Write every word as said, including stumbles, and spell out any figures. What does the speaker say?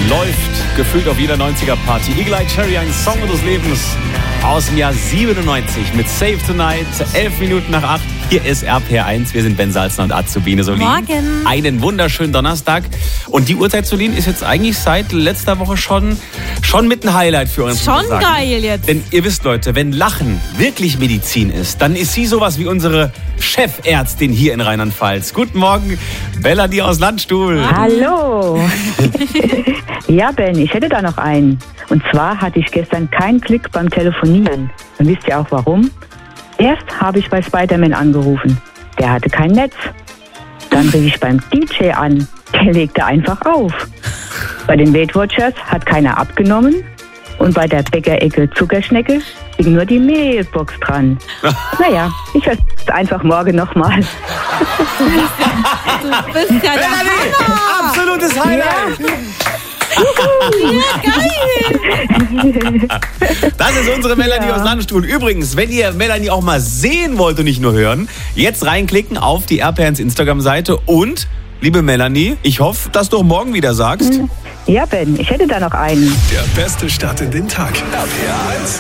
läuft gefühlt auf jeder neunziger-Party. Eagle Eye Cherry, ein Song des Lebens aus dem Jahr siebenundneunzig mit Save Tonight, elf Minuten nach acht. Hier ist R P R eins, wir sind Ben Salzner und Azubine Solin. Morgen. Einen wunderschönen Donnerstag. Und die Uhrzeit, Solin, ist jetzt eigentlich seit letzter Woche schon, schon mit ein Highlight für uns. Schon geil jetzt. Denn ihr wisst, Leute, wenn Lachen wirklich Medizin ist, dann ist sie sowas wie unsere Chefärztin hier in Rheinland-Pfalz. Guten Morgen, Melanie aus Landstuhl. Hallo. Ja, Ben, ich hätte da noch einen. Und zwar hatte ich gestern keinen Klick beim Telefonieren. Und wisst ihr auch warum? Erst habe ich bei Spider-Man angerufen. Der hatte kein Netz. Dann rief ich beim D J an. Der legte einfach auf. Bei den Weight Watchers hat keiner abgenommen. Und bei der Bäckerecke Zuckerschnecke ging nur die Mailbox dran. Naja, ich höre es einfach morgen nochmal. Du bist ja der Melanie, Hammer. absolutes Highlight. Ja, geil. Das ist unsere Melanie Ja. aus Landstuhl. Übrigens, wenn ihr Melanie auch mal sehen wollt und nicht nur hören, jetzt reinklicken auf die R P R eins Instagram-Seite und, liebe Melanie, ich hoffe, dass du auch morgen wieder sagst. Ja, Ben, ich hätte da noch einen. Der beste Start in den Tag. R P R eins.